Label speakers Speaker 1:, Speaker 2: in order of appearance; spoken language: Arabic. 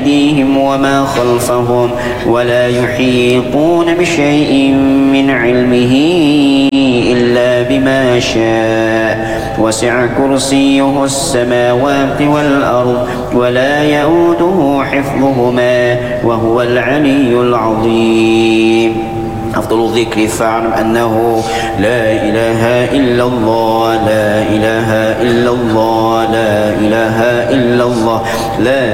Speaker 1: أيديهم وما خلفهم ولا يحيطون بشيء من علمه إلا بما شاء وسع كرسيه السماوات والأرض ولا يؤوده حفظهما وهو العلي العظيم. أفضل الذكر فاعلم أنه لا إله إلا الله لا إله إلا الله لا إله إلا الله لا